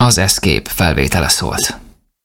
Az Escape felvétele szólt.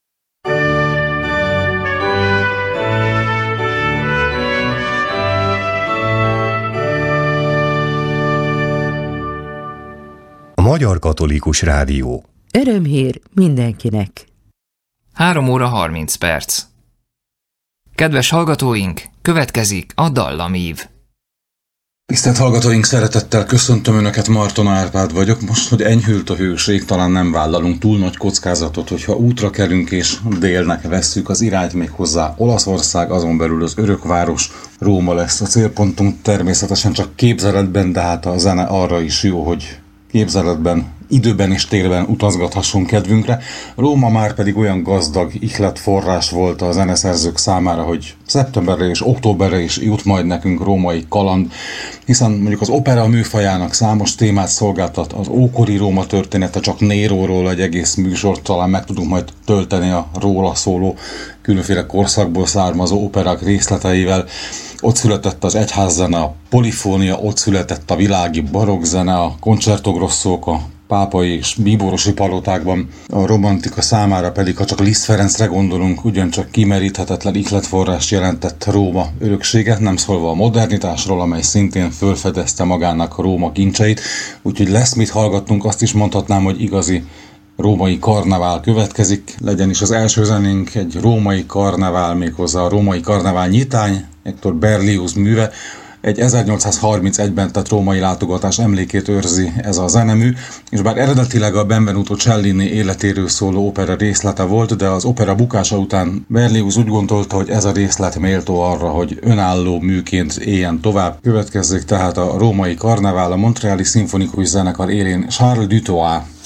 A Magyar Katolikus Rádió. Örömhír mindenkinek. 3 óra 30 perc. Kedves hallgatóink, következik a Dallamív. Tisztelt hallgatóink, szeretettel köszöntöm Önöket, Marton Árpád vagyok. Most, hogy enyhült a hőség, talán nem vállalunk túl nagy kockázatot, hogyha útra kelünk és délnek vesszük az irányt, még hozzá Olaszország, azon belül az örökváros, Róma lesz a célpontunk, természetesen csak képzeletben, de hát a zene arra is jó, hogy képzeletben, időben és térben utazgathasson kedvünkre. Róma már pedig olyan gazdag ihletforrás volt a zeneszerzők számára, hogy szeptemberre és októberre is jut majd nekünk római kaland, hiszen mondjuk az opera műfajának számos témát szolgáltat, az ókori Róma története, csak Néróról egy egész műsort talán meg tudunk majd tölteni a róla szóló különféle korszakból származó operák részleteivel. Ott született az egyházzene, a polifónia, ott született a világi barokkzene, a concerto grosszók, a pápai és bíborosi palotákban, a romantika számára pedig, ha csak Liszt Ferencre gondolunk, ugyancsak kimeríthetetlen ihletforrást jelentett Róma öröksége, nem szólva a modernitásról, amely szintén fölfedezte magának Róma kincseit, úgyhogy lesz mit hallgatnunk, azt is mondhatnám, hogy igazi római karnevál következik, legyen is az első zenénk egy római karnevál, méghozzá a római karnevál nyitány, Hector Berlioz műve, egy 1831-ben tett római látogatás emlékét őrzi ez a zenemű, és bár eredetileg a Benvenuto Cellini életéről szóló opera részlete volt, de az opera bukása után Berlioz úgy gondolta, hogy ez a részlet méltó arra, hogy önálló műként éljen tovább. Következzék tehát a római karnevál, a Montreali Szimfonikus Zenekar élén Charles Dutoit